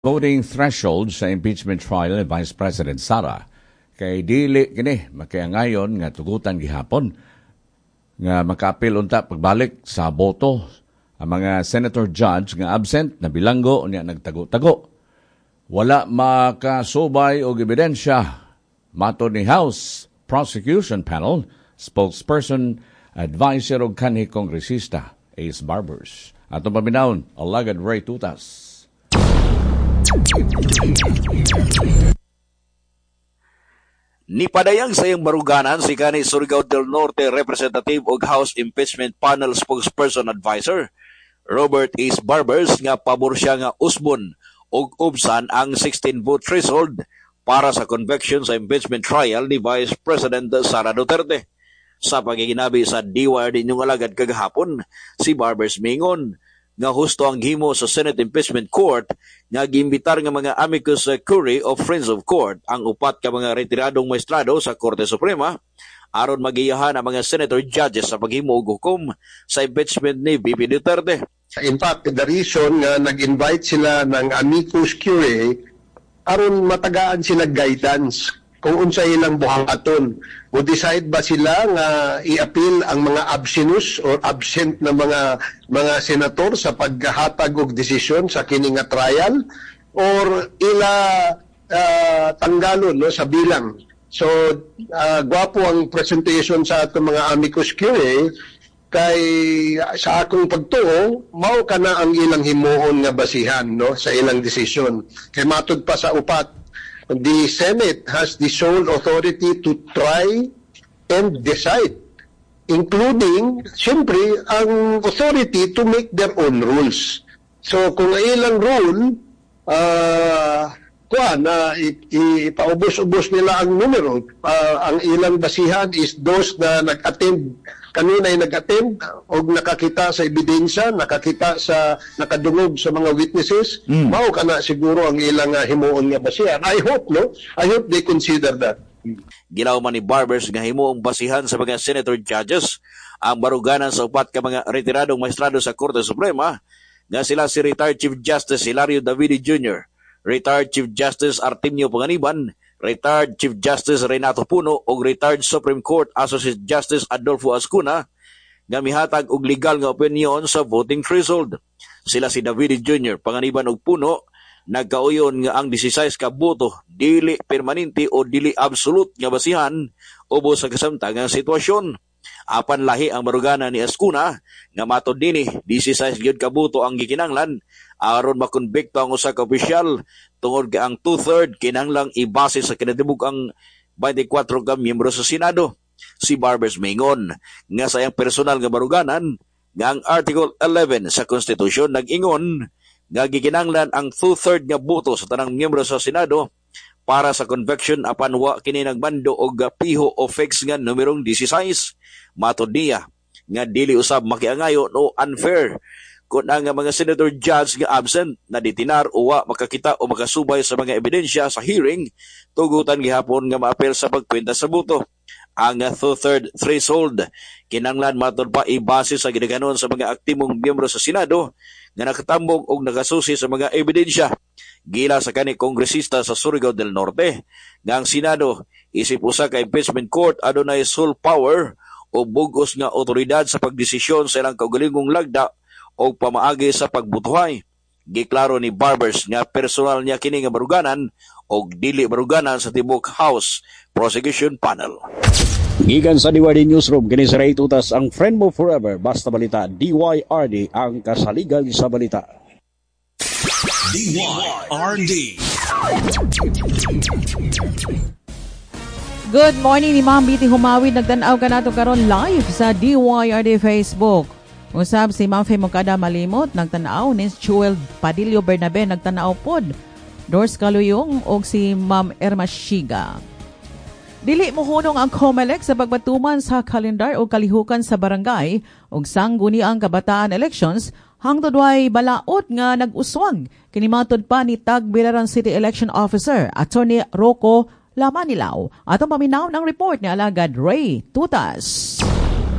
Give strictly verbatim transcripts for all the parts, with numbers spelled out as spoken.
voting threshold sa impeachment trial ni Vice President Sara kay dili kini makiangayon nga tugutan gihapon nga makaapil unta pagbalik sa boto ang mga senator judge nga absent na bilanggo niya nagtago-tago. Wala makasubay og ebidensya mato ni House Prosecution Panel spokesperson advisor og kanhi kongresista Ace Barbers. Atong paminawon Alagad Ray Tutas. Nipadayang sa iyang baruganan si kanhi Surigao del Norte Representative og House Impeachment Panel Spokesperson Advisor Robert Ace Barbers nga pabor siya nga usbon og ubsan ang sixteen vote threshold para sa conviction sa impeachment trial ni Vice President Sara Duterte. Sa pagiginabi sa D Y R D inyong alagad kagahapon, si Barbers mingon nga husto ang himo sa Senate Impeachment Court nga giimbitar nga mga amicus curiae of Friends of Court ang upat ka mga retiradong maestrado sa Korte Suprema aron magiyahan ang mga senator judges sa paghimo og hukom sa impeachment ni B P Duterte. In fact, the reason nga nag-invite sila ng amicus curiae aron matagaan sila guidance kung unsa ilang buhaton. O decide ba sila nga i-appeal ang mga absenus or absent na mga mga senator sa paghatag og desisyon sa kini nga trial or ila uh, tanggalon no sa bilang. So uh, gwapo ang presentation sa ato mga amicus curiae kay sa akong pagtuo mao kana ang ilang himuon nga basihan no sa ilang desisyon. Kay matud pa sa upat, the Senate has the sole authority to try and decide, including, siyempre, ang authority to make their own rules. So, kung ilang rule, uh, kuha na ipaubos-ubos nila ang numero, uh, ang ilang basihan is those na nag-attend, kanunay nag-attend o nakakita sa ebidensya, nakakita sa, nakadungog sa mga witnesses, mm. mao ka na siguro ang ilang uh, himuon nga basihan. I hope, no? I hope they consider that. Ginaw man ni Barbers nga himuong basihan sa mga senator judges ang baruganan sa upat ka mga retiradong maestrado sa Korte Suprema nga sila si retired Chief Justice Hilario Davide Junior, retired Chief Justice Artemio Panganiban, retired Chief Justice Renato Puno ug retired Supreme Court Associate Justice Adolfo Ascuna nga mihatag og legal nga opinion sa voting threshold. Sila si Davide Junior, Panganiban ug Puno nagkauyon nga ang sixteen ka boto dili permanente o dili absolute nga basihan ubos sa kasamtang nga sitwasyon. Apan lahi ang barugana ni Ascuna nga matod dinhi sixteen gyud ka boto ang gikinanglan aron makonbikto ang usa ka opisyal tungod ka ang two-third kinanglang ibase sa kinatibuk ang twenty-four ka miyembro sa Senado. Si Barbers mingon nga sa iyang personal nga baruganan nga ang Article eleven sa Constitution nag-ingon nga gikinanglan ang two-third nga boto sa tanang miyembro sa Senado para sa conviction apan wa kini nagmando og piho o fix nga numerong sixteen. Matod niya nga dili usab makiangayon o unfair kung ang mga senator judge nga absent na ditinar o wa makakita o makasubay sa mga ebidensya sa hearing tugutan gihapon nga maapel sa pagkwenta sa boto. Ang two-third threshold kinanglan matod pa ibase sa ginaganon sa mga aktibong miyembro sa Senado nga nakatambong o nakasusi sa mga ebidensya. Gila sa kani kongresista sa Surigao del Norte nga ang Senado isip usa ka impeachment court adunay sole power o bugos nga otoridad sa pagdesisyon sa ilang kaugalingong lagda o pamaagi sa pagbutuhay. Giklaro ni Barbers nga personal niya kini nga baruganan o dili baruganan sa tibok House Prosecution Panel. Gikan sa D Y R D Newsroom, kini si Ray Tutas, ang friend mo forever, basta balita, D Y R D, ang kasaligan sa balita. D Y R D. Good morning ni Ma'am Biti Humawid. Nagtanaw ka nato karon live sa D Y R D Facebook. Usab si Ma'am Fe Mokada Malimot, nagtanaw ni Chuel Padillo Bernabe, nagtanaw pod. Dors Kaluyong og si Ma'am Erma Shiga. Dili mohunong ang COMELEC sa pagbatuman sa kalendar o kalihukan sa barangay ug sangguniang kabataan elections hangtod way balaod nga nag-uswag kini matod pa ni Tagbilaran City Election Officer Attorney Rocco Lamanilaw. Atong paminaw ng report ni Alagad Ray Tutas.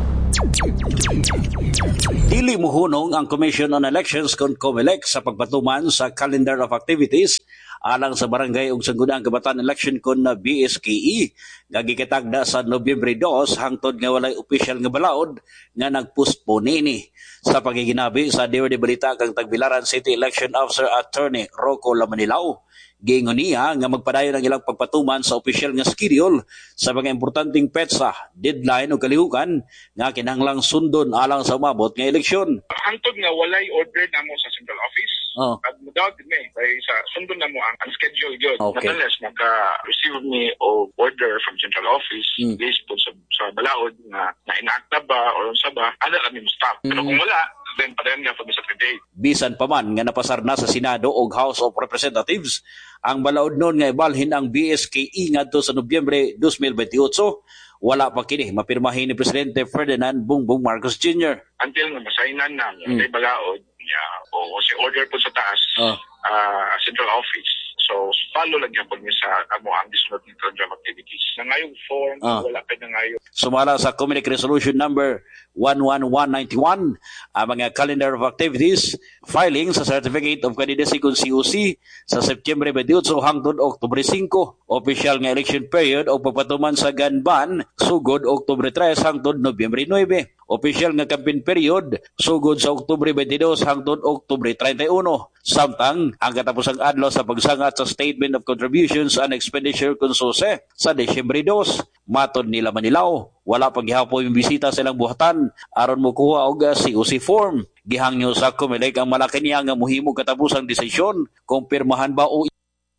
Dili muhunong ang Commission on Elections kon COMELEC sa pagpatuman sa calendar of activities alang sa barangay ug sangguniang kabataan election kon na B S K E nga gikitagda sa Nobyembre dos hangtod nga walay opisyal nga balaod nga nagpostpone ini. Sa pagiginabi sa D W D Balita kang Tagbilaran City Election Officer Attorney Rocco Lamanilao, giingon niya nga magpadayon ang ilang pagpatuman sa opisyal nga schedule sa mga importanteng petsa, deadline o kalihukan nga kinahanglang sundon alang sa umabot nga eleksyon. Hangtod nga walay order namo sa central office. Oh. At mudawag din eh, kay sa sundon namo ang, ang schedule yun. Okay. Nonetheless, naka-receive me o order from central office mm. based po sa, sa balaod na, na inaakta ba o sa ba, ano kami mo stop. Mm. Pero kung wala, then padayon nga for the secretary. Bisan pa man nga napasar na sa Senado o House of Representatives, ang balaod noon nga ibalhin ang B S K E ngadto sa Nobyembre dos mil veintiocho, wala pa kini mapirmahin ni Presidente Ferdinand Bongbong Marcos Junior Until nga masainan na mm. may balaod niya o si order po sa taas oh. uh, central office. So, follow lang yan po niya sa amo ang disunod ng program activities. Na ngayong form, ah. wala pa na ngayon. Sumala sa Community Resolution number one one one nine one, ang mga calendar of activities, filing sa Certificate of Candidacy kung C O C sa September veintiocho hangtod Oktubre cinco. Official nga election period o pagpatuman sa Ganban, sugod Oktubre tres hangtod Nobyembre nueve. Official nga campaign period, sugod sa Oktubre veintidós hangtod Oktubre treinta y uno. Samtang, ang katapusang adlaw sa pagsangat sa Statement of Contributions and Expenditure kung suse sa Desyembre dos. Matod nila Manilao, wala pang gihapoy yung bisita silang buhatan aron mo kuha og C O C form. Gihangyo sa COMELEC ang malaki niya nga muhimo katapusang desisyon kung pirmahan ba o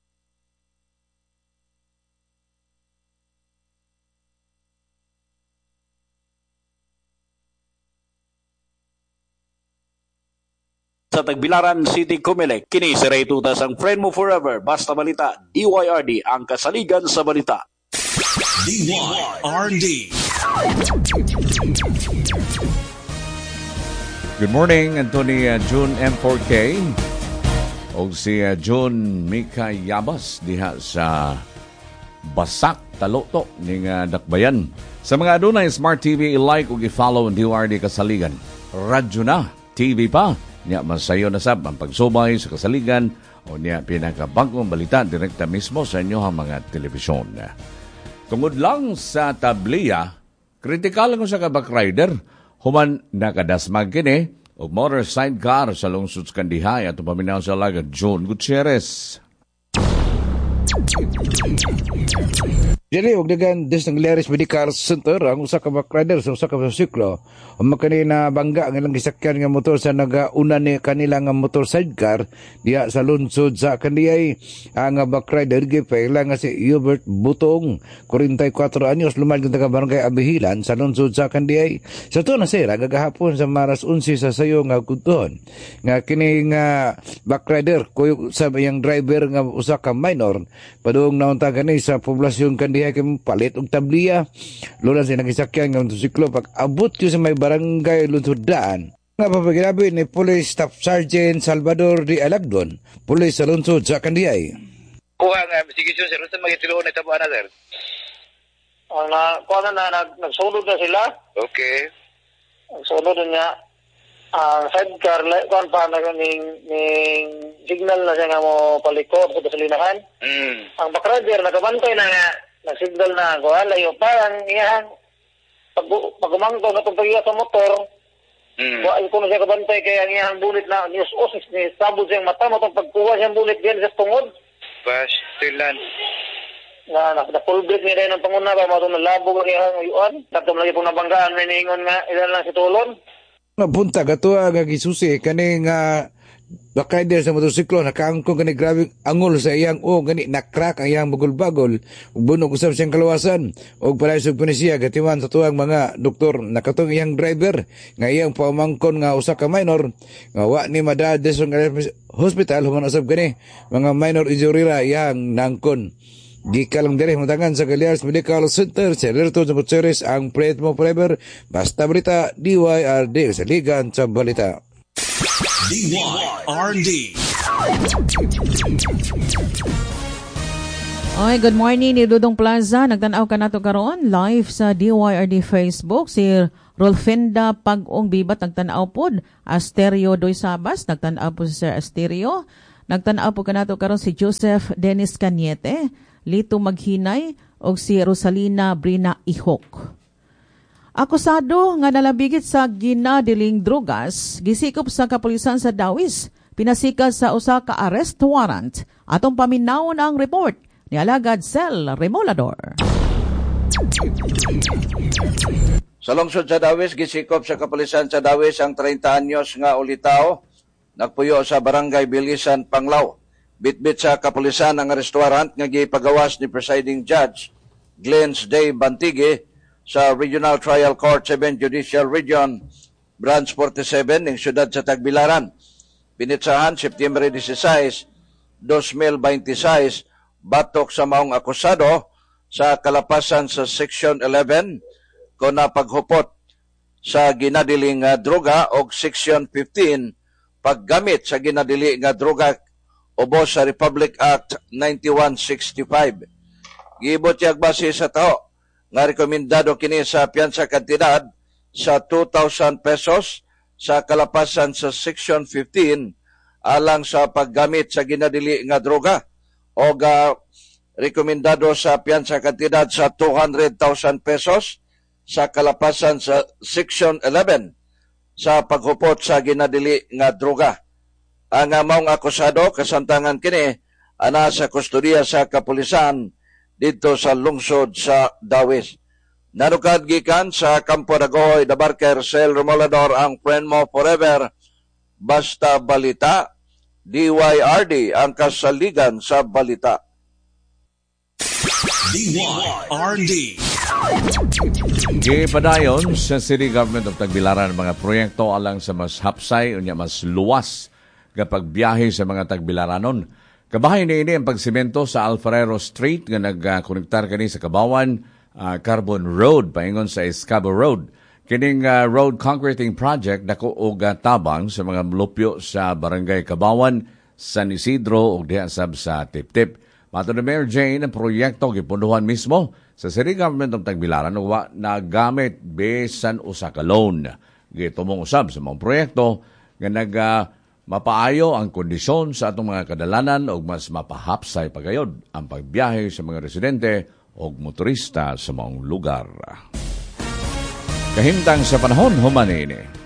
sa Tagbilaran City COMELEC. Kini si Ray Tutas, ang friend mo forever. Basta Balita, D Y R D, ang kasaligan sa balita. D Y R D. Good morning, Anthony uh, June M four K o si uh, June Mika Yabas diha sa Basak, Taloto ning uh, Dakbayan. Sa mga adunay Smart T V, i-like o i-follow ang D Y R D Kasaligan. Radyo na, T V pa. Niya masayo na sab ang pagsubay sa kasaligan o niya pinakabangkong balita direkta mismo sa inyo ang mga telebisyon. Tungod lang sa tabliya, kritikal ko sa kabak rider, human nakadasmag kini o motor sidecar sa lungsod sa Kandihay at paminaw sa laga John Gutierrez. Dili og dagan des ng Leris Medical Center ang usa ka back rider sa usa ka motorsiklo. Ang makanina bangga ang ilang gisakyan nga motor sa nagauna ni kanila nga motor sidecar diha sa lungsod sa Kandiay. Ang back rider gipaila nga si Hubert Butong, forty-four anyos, lumalgod taga barangay Abihilan sa lungsod sa Kandiay. Sa to na sir, gagahapon sa maras eleven sa sayo nga kudton nga kini nga back rider kuyo sa iyang driver nga usa ka minor padung naunta gani sa poblasyon Kandiay kay palit og tabliya. Lulan sa nagisakyan nga motorsiklo pag abot ko sa may barangay Lunsodaan. Nga papaginabi ni Police Staff Sergeant Salvador D. Alagdon, Police sa Lunsod sa Kandiay. Kuha nga investigation sir, unsa magitiluon na tabo na sir? Uh, na kuha na, na nagsulod na sila. Okay. Nagsulod na niya. Ang uh, sidecar, kuha pa na ning, ning signal na siya nga mo palikod sa gasolinahan. Mm. Ang backrider, nakabantay na nga, nag-signal na kuha, layo pa, ang iyan, pag, pag umangko na itong pagiya sa motor, mm. kuha, kung siya kabantay, kaya ang iyang bulit na, news osis, ni sabod siyang mata, matong pagkuha siyang bulit din sa tungod. Bas, tilan. Na, na, na full break niya rin ng panguna, pa matong nalabog ang iyang uyuan. Tatong lagi pong nabanggaan, may niingon nga, ilan lang si Tulon. Napunta gato nga gisusi kani nga bakrider sa motorsiklo nakaangkong kani grabe angol sa iyang o gani nakrak ang iyang bagol-bagol ug bunog usab siyang kalawasan og palayog punisiya gatiman sa tuang mga doktor nakatong iyang driver nga iyang paumangkon nga usa ka minor nga wa ni madades sa hospital human usab gani mga minor injury ra iyang nangkon. Gikalang dire matangan sa Leris Medical Center sa Lerto sa Gutierrez ang Pret Mo Forever. Basta Balita, D Y R D sa Ligan sa Balita. D Y R D. Oy, good morning ni Dudong Plaza. Nagtanaw ka nato karon live sa D Y R D Facebook. Si Rolfenda Pag-ong Bibat nagtanaw pod. Asterio Doy Sabas nagtanaw po si Sir Asterio. Nagtanaw po kanato karon si Joseph Dennis Cañete, Lito Maghinay o si Rosalina Brina Ihok. Akusado nga nalabigit sa ginadiling drogas, gisikop sa kapulisan sa Dawis, pinasikat sa usa ka arrest warrant. Atong paminawon ang report ni Alagad Cel Remolador. Sa lungsod sa Dawis, gisikop sa kapulisan sa Dawis ang thirty anyos nga ulitao, nagpuyo sa barangay Bilisan, Panglao. Bitbit sa kapulisan ang restaurant nga gipagawas ni presiding judge Glens Day Bantige sa Regional Trial Court seven Judicial Region Branch forty-seven ng siyudad sa Tagbilaran. Pinitsahan September sixteen, twenty twenty-six batok sa maong akusado sa kalapasan sa Section eleven kung napaghupot sa ginadili nga droga o Section fifteen paggamit sa ginadili nga droga ubos sa Republic Act ninety-one sixty-five. Giibot yag base sa tao nga rekomendado kini sa piyansa kantidad sa two thousand pesos sa kalapasan sa Section fifteen alang sa paggamit sa ginadili nga droga o ga rekomendado sa piyansa kantidad sa two hundred thousand pesos sa kalapasan sa Section eleven sa paghupot sa ginadili nga droga. Ang maong akusado kasamtangan kini ana sa kustodiya sa kapulisan dito sa lungsod sa Dawis. Nanukad gikan sa Campo Dagohoy, Dabarker, Cel Remolador, ang friend mo forever, basta balita, D Y R D, ang kasaligan sa balita. D Y R D. Gipadayon sa City Government of Tagbilaran ang mga proyekto alang sa mas hapsay o mas luwas kapag biyahe sa mga Tagbilaranon. Kabahay na ini ang pagsimento sa Alfarero Street nga nagkonektar kani sa Kabawan uh, Carbon Road paingon sa Escabo Road. Kining uh, road concreting project dako og tabang sa mga mulupyo sa Barangay Kabawan, San Isidro ug diha sab sa Tiptip. Mato ni Mayor Jane, ang proyekto gipunduhan mismo sa City Government of Tagbilaran wa nagamit besan usa ka loan. Gitumong usab sa mga proyekto nga nag uh, mapaayo ang kondisyon sa atong mga kadalanan o mas mapahapsay pagayod ang pagbiyahe sa mga residente o motorista sa maong lugar. Kahimtang sa panahon, human ini.